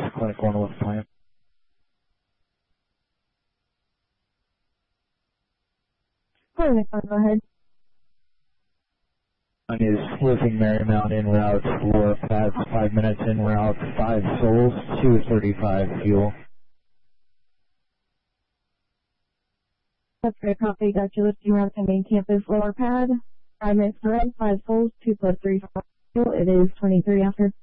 Clinic 1 with Plant. Clinic 1, go ahead. One is Living Marymount en route, 4 pads, 5 minutes en route, 5 souls, 2:35 fuel. That's great, copy. Got you lifting route to main campus lower pad. 5 minutes to red, 5 souls, 2 plus 3 fuel. It is 23 after.